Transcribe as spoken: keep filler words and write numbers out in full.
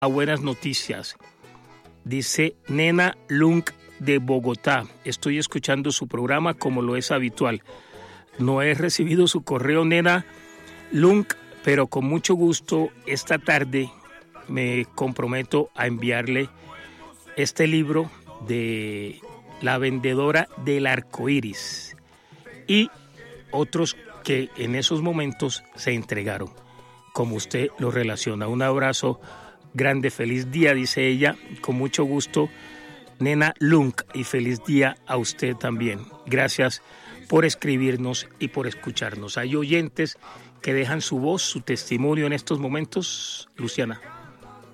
a buenas noticias. Dice Nena Lung de Bogotá. Estoy escuchando su programa como lo es habitual. No he recibido su correo, Nena Lung, pero con mucho gusto esta tarde me comprometo a enviarle este libro de La vendedora del arco iris y otros que en esos momentos se entregaron, como usted lo relaciona. Un abrazo grande, feliz día, dice ella, con mucho gusto, Nena Lung, y feliz día a usted también. Gracias por escribirnos y por escucharnos. Hay oyentes que dejan su voz, su testimonio en estos momentos, Luciana.